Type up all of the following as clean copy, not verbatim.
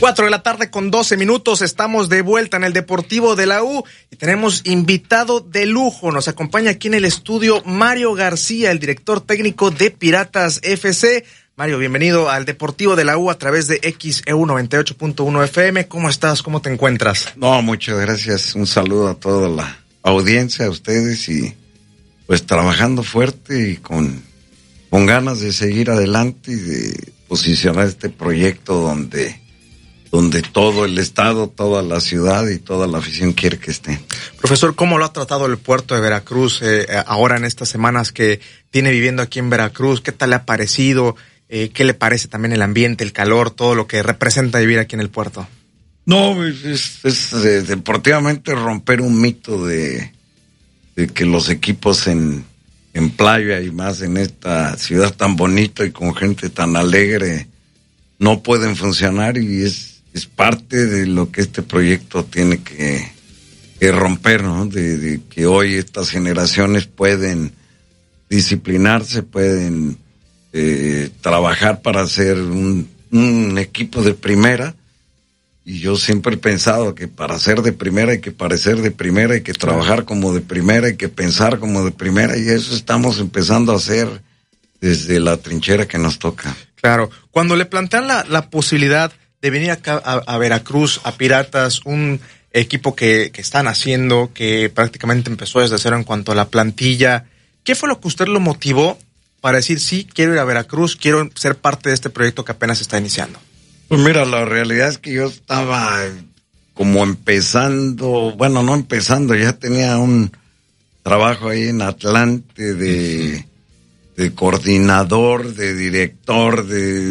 4:12 p.m. Estamos de vuelta en el Deportivo de la U y tenemos invitado de lujo. Nos acompaña aquí en el estudio Mario García, el director técnico de Piratas FC. Mario, bienvenido al Deportivo de la U a través de XEU 98.1 FM. ¿Cómo estás? ¿Cómo te encuentras? No, muchas gracias. Un saludo a toda la audiencia, a ustedes, y pues trabajando fuerte y con ganas de seguir adelante y de posicionar este proyecto donde todo el estado, toda la ciudad y toda la afición quiere que esté. Profesor, ¿cómo lo ha tratado el puerto de Veracruz ahora en estas semanas que tiene viviendo aquí en Veracruz? ¿Qué tal le ha parecido? ¿Qué le parece también el ambiente, el calor, todo lo que representa vivir aquí en el puerto? No, es deportivamente romper un mito de que los equipos en playa y más en esta ciudad tan bonita y con gente tan alegre no pueden funcionar, y es parte de lo que este proyecto tiene que romper, ¿no? De que hoy estas generaciones pueden disciplinarse, pueden trabajar para ser un equipo de primera. Y yo siempre he pensado que para ser de primera hay que parecer de primera, hay que trabajar como de primera, hay que pensar como de primera, y eso estamos empezando a hacer desde la trinchera que nos toca. Claro, cuando le plantean la posibilidad de venir acá a Veracruz, a Piratas, un equipo que están haciendo, que prácticamente empezó desde cero en cuanto a la plantilla, ¿qué fue lo que usted lo motivó para decir, sí, quiero ir a Veracruz, quiero ser parte de este proyecto que apenas está iniciando? Pues mira, la realidad es que yo estaba como empezando, bueno, no empezando, ya tenía un trabajo ahí en Atlante de coordinador, de director,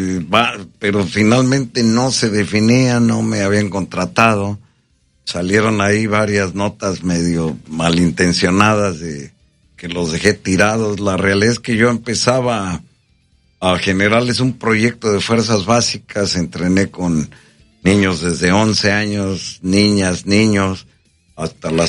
pero finalmente no se definía, no me habían contratado. Salieron ahí varias notas medio malintencionadas de que los dejé tirados. La realidad es que yo empezaba a generarles un proyecto de fuerzas básicas. Entrené con niños desde 11 años, niñas, niños, hasta la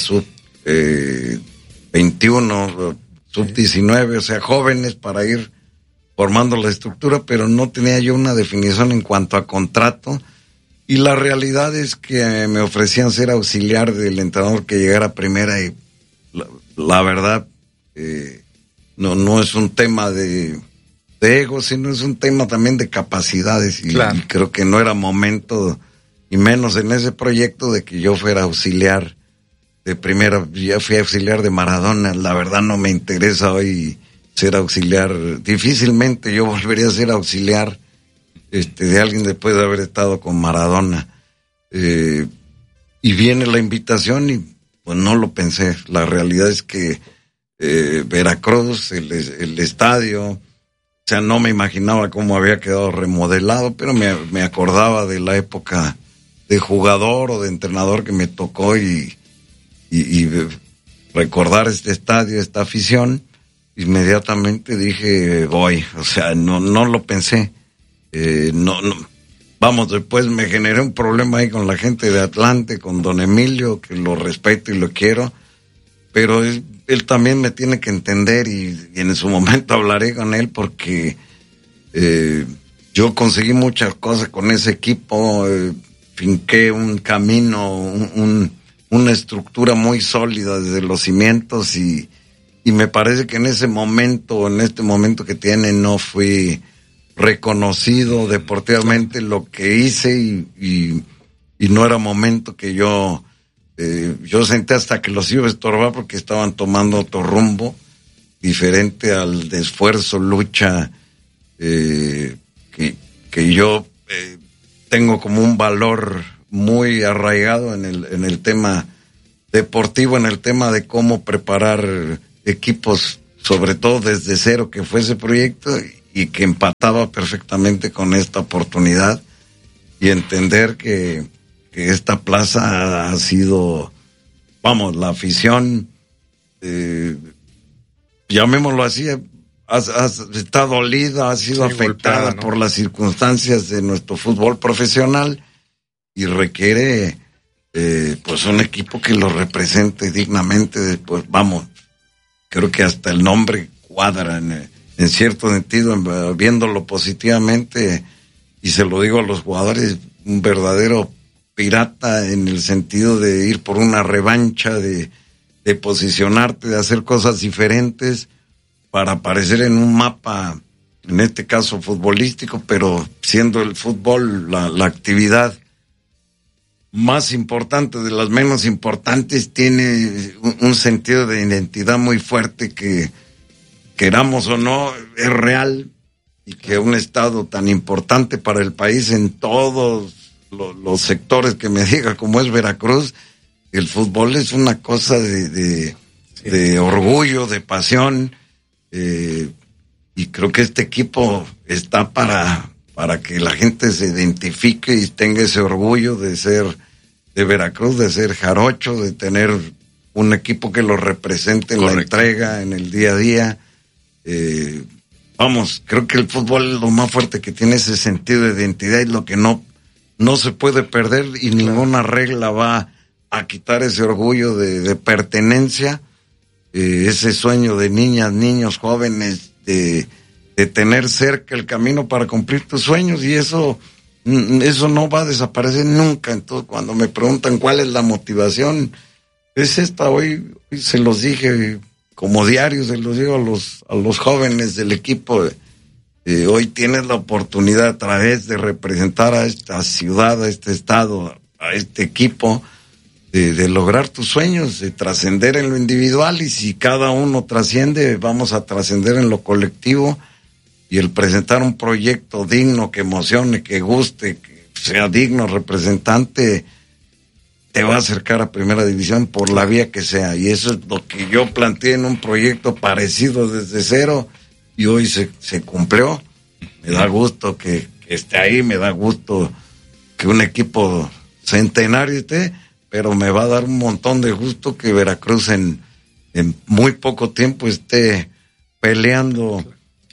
sub-21, sub-19, o sea, jóvenes, para ir formando la estructura, pero no tenía yo una definición en cuanto a contrato, y la realidad es que me ofrecían ser auxiliar del entrenador que llegara a primera, y la verdad, no es un tema de ego, sino es un tema también de capacidades, y, claro, y creo que no era momento, y menos en ese proyecto, de que yo fuera auxiliar de primera. Ya fui auxiliar de Maradona, la verdad no me interesa hoy ser auxiliar, difícilmente yo volvería a ser auxiliar de alguien después de haber estado con Maradona, y viene la invitación y pues no lo pensé. La realidad es que Veracruz, el estadio, o sea, no me imaginaba cómo había quedado remodelado, pero me acordaba de la época de jugador o de entrenador que me tocó, y recordar este estadio, esta afición, inmediatamente dije, voy. O sea, no lo pensé. Vamos, después me generé un problema ahí con la gente de Atlante, con don Emilio, que lo respeto y lo quiero, pero él también me tiene que entender, y en su momento hablaré con él, porque yo conseguí muchas cosas con ese equipo, finqué un camino, una estructura muy sólida desde los cimientos, y me parece que en este momento que tiene, no fui reconocido deportivamente lo que hice, y no era momento que yo senté hasta que los iba a estorbar, porque estaban tomando otro rumbo diferente al de esfuerzo, lucha, que yo tengo como un valor muy arraigado en el tema deportivo, en el tema de cómo preparar equipos, sobre todo desde cero, que fue ese proyecto, y que empataba perfectamente con esta oportunidad, y entender que esta plaza ha sido, vamos, la afición, llamémoslo así, está dolida, ha sido afectada, golpeada, ¿no?, por las circunstancias de nuestro fútbol profesional, y requiere pues un equipo que lo represente dignamente. Pues vamos, creo que hasta el nombre cuadra en cierto sentido, viéndolo positivamente, y se lo digo a los jugadores, un verdadero pirata en el sentido de ir por una revancha, de posicionarte, de hacer cosas diferentes para aparecer en un mapa, en este caso futbolístico, pero siendo el fútbol la actividad más importante de las menos importantes, tiene un sentido de identidad muy fuerte que, queramos o no, es real, y que un estado tan importante para el país en todos los sectores que me diga, como es Veracruz, el fútbol es una cosa de orgullo, de pasión, y creo que este equipo está para que la gente se identifique y tenga ese orgullo de ser de Veracruz, de ser jarocho, de tener un equipo que lo represente en Correcto. La entrega, en el día a día. Vamos, creo que el fútbol es lo más fuerte que tiene, ese sentido de identidad, y lo que no se puede perder, y ninguna regla va a quitar ese orgullo de pertenencia, ese sueño de niñas, niños, jóvenes, de tener cerca el camino para cumplir tus sueños, y eso no va a desaparecer nunca. Entonces, cuando me preguntan cuál es la motivación, es esta. Hoy se los dije como diario, se los digo a los jóvenes del equipo. Hoy tienes la oportunidad, a través de representar a esta ciudad, a este estado, a este equipo, de lograr tus sueños, de trascender en lo individual, y si cada uno trasciende, vamos a trascender en lo colectivo, y el presentar un proyecto digno, que emocione, que guste, que sea digno representante, te va a acercar a Primera División por la vía que sea. Y eso es lo que yo planteé en un proyecto parecido desde cero, y hoy se cumplió. Me da gusto que esté ahí, me da gusto que un equipo centenario esté, pero me va a dar un montón de gusto que Veracruz en muy poco tiempo esté peleando.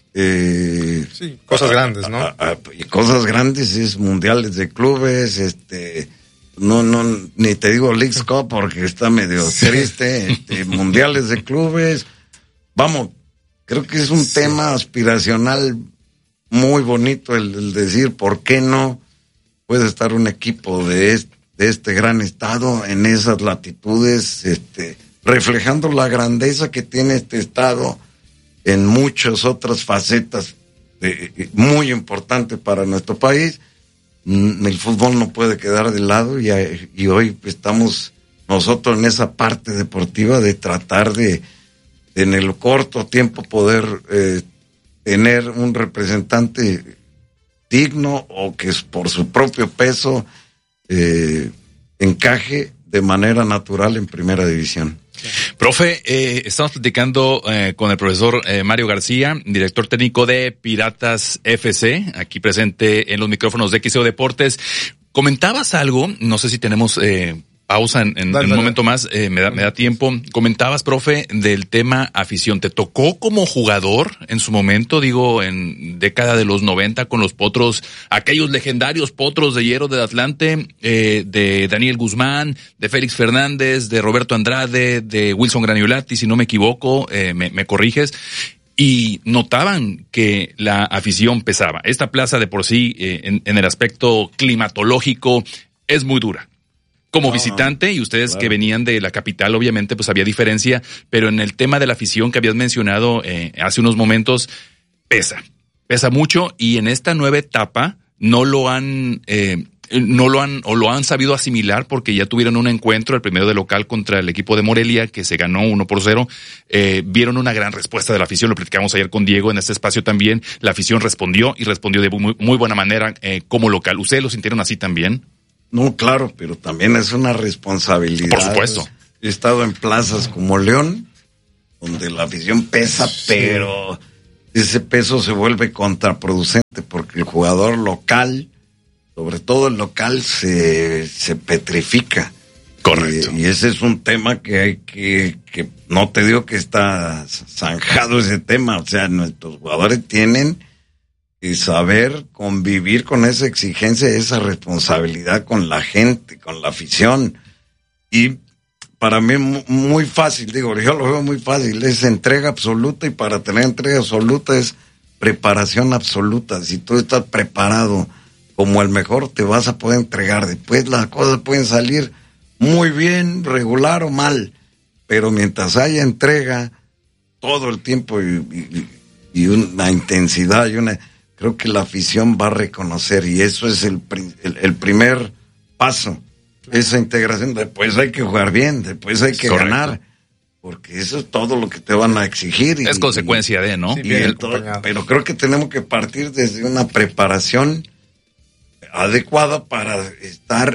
Cosas grandes, ¿no? Y cosas grandes, es mundiales de clubes, no, ni te digo Leagues Cup porque está medio triste, mundiales de clubes. Vamos, creo que es un tema aspiracional muy bonito el decir, ¿por qué no puede estar un equipo de este gran estado en esas latitudes, reflejando la grandeza que tiene este estado en muchas otras facetas muy importantes para nuestro país? El fútbol no puede quedar de lado, y hoy estamos nosotros en esa parte deportiva de tratar de en el corto tiempo poder tener un representante digno, o que por su propio peso encaje de manera natural en Primera División. Profe, estamos platicando con el profesor Mario García, director técnico de Piratas FC, aquí presente en los micrófonos de XEO Deportes. Comentabas algo, no sé si tenemos pausa en un momento más, me da tiempo. Comentabas, profe, del tema afición. ¿Te tocó como jugador en su momento, digo, en década de los 90, con los potros, aquellos legendarios potros de hierro del Atlante, de Daniel Guzmán, de Félix Fernández, de Roberto Andrade, de Wilson Graniolati, si no me equivoco, me corriges? Y notaban que la afición pesaba. Esta plaza de por sí, en el aspecto climatológico, es muy dura. Como visitante, y ustedes que venían de la capital, obviamente, pues había diferencia, pero en el tema de la afición que habías mencionado hace unos momentos, pesa mucho, y en esta nueva etapa no lo han sabido asimilar, porque ya tuvieron un encuentro, el primero de local contra el equipo de Morelia, que se ganó 1-0, vieron una gran respuesta de la afición, lo platicamos ayer con Diego en este espacio también, la afición respondió de muy buena manera como local. ¿Ustedes lo sintieron así también? No, claro, pero también es una responsabilidad. Por supuesto. He estado en plazas como León, donde la afición pesa, pero ese peso se vuelve contraproducente, porque el jugador local, sobre todo el local, se petrifica. Correcto. Y ese es un tema que hay que no te digo que está zanjado ese tema, o sea, nuestros jugadores tienen y saber convivir con esa exigencia, esa responsabilidad con la gente, con la afición. Y para mí muy fácil, digo, yo lo veo muy fácil, es entrega absoluta, y para tener entrega absoluta es preparación absoluta. Si tú estás preparado como el mejor te vas a poder entregar. Después las cosas pueden salir muy bien, regular o mal, pero mientras haya entrega todo el tiempo y una intensidad creo que la afición va a reconocer, y eso es el primer paso, esa integración. Después hay que jugar bien, después hay que ganar, porque eso es todo lo que te van a exigir. Es consecuencia de, ¿no? Sí, pero creo que tenemos que partir desde una preparación adecuada para estar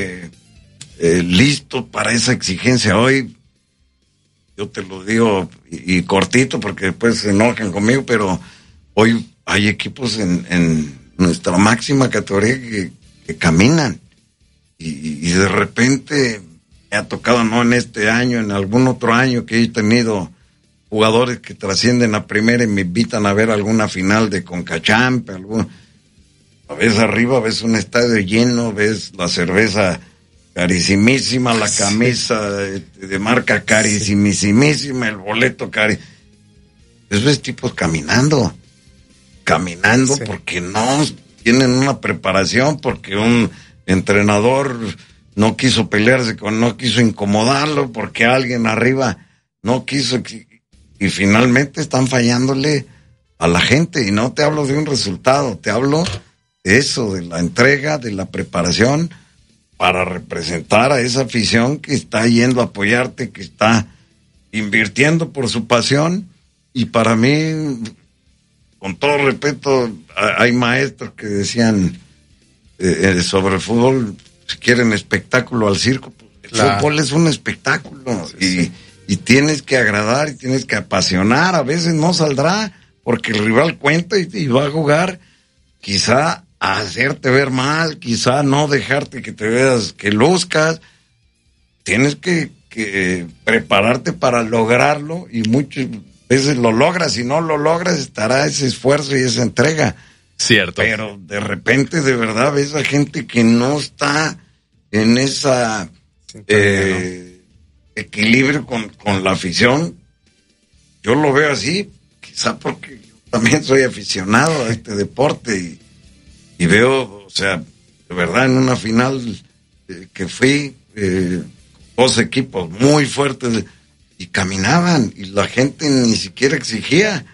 listo para esa exigencia. Hoy, yo te lo digo y cortito porque después se enojan conmigo, pero hoy hay equipos en nuestra máxima categoría que caminan y de repente me ha tocado, no en este año, en algún otro año que he tenido jugadores que trascienden a primera y me invitan a ver alguna final de CONCACHAMP, a veces arriba ves un estadio lleno, ves la cerveza carísimísima, la camisa de marca carísimísima, el boleto carísimo. Esos tipos caminando sí, porque no tienen una preparación, porque un entrenador no quiso pelearse no quiso incomodarlo, porque alguien arriba no quiso, y finalmente están fallándole a la gente. Y no te hablo de un resultado, te hablo de eso, de la entrega, de la preparación para representar a esa afición que está yendo a apoyarte, que está invirtiendo por su pasión. Y para mí, con todo respeto, hay maestros que decían sobre el fútbol, si quieren espectáculo al circo, pues el fútbol es un espectáculo, y tienes que agradar y tienes que apasionar. A veces no saldrá porque el rival cuenta y va a jugar quizá a hacerte ver mal, quizá no dejarte que te veas, que luzcas. Tienes que prepararte para lograrlo, y muchas veces lo logras. Si no lo logras, estará ese esfuerzo y esa entrega. Cierto. Pero de repente, de verdad, ves a gente que no está en esa equilibrio con la afición. Yo lo veo así, quizá porque yo también soy aficionado a este deporte y veo, o sea, de verdad, en una final que fui, dos equipos muy fuertes y caminaban, y la gente ni siquiera exigía,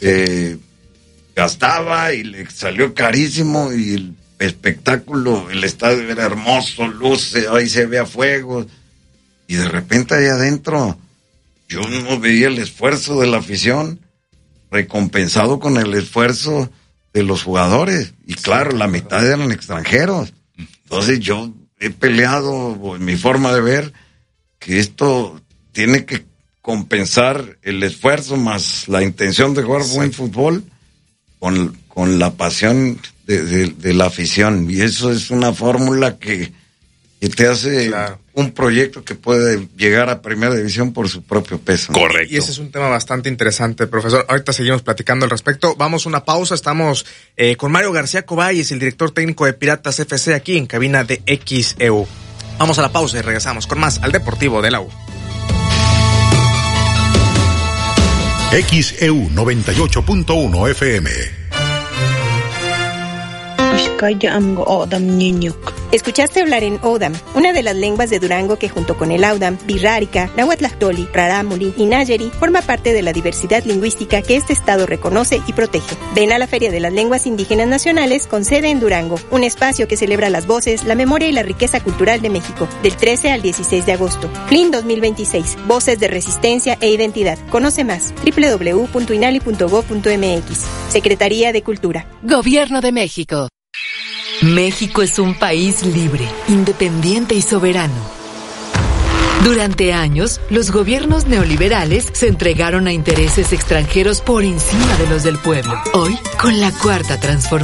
gastaba y le salió carísimo, y el espectáculo, el estadio era hermoso, luces, ahí se veía fuego, y de repente allá adentro yo no veía el esfuerzo de la afición recompensado con el esfuerzo de los jugadores, y claro, la mitad eran extranjeros. Entonces yo he peleado, en mi forma de ver, que esto tiene que compensar el esfuerzo más la intención de jugar buen fútbol con la pasión de la afición, y eso es una fórmula que te hace un proyecto que puede llegar a primera división por su propio peso. Correcto. Y ese es un tema bastante interesante, profesor. Ahorita seguimos platicando al respecto. Vamos a una pausa. Estamos con Mario García Coballes, el director técnico de Piratas FC, aquí en cabina de XEU. Vamos a la pausa y regresamos con más al Deportivo de la U. XEU 98.1 FM. Escuchaste hablar en Odam, una de las lenguas de Durango que junto con el Audam, Birrárica, Nahuatlactoli, Rarámuri y Nayeri forma parte de la diversidad lingüística que este estado reconoce y protege. Ven a la Feria de las Lenguas Indígenas Nacionales con sede en Durango, un espacio que celebra las voces, la memoria y la riqueza cultural de México, del 13 al 16 de agosto. FLIN 2026, Voces de Resistencia e Identidad. Conoce más, www.inali.gov.mx. Secretaría de Cultura. Gobierno de México. México es un país libre, independiente y soberano. Durante años, los gobiernos neoliberales se entregaron a intereses extranjeros por encima de los del pueblo. Hoy, con la Cuarta Transformación,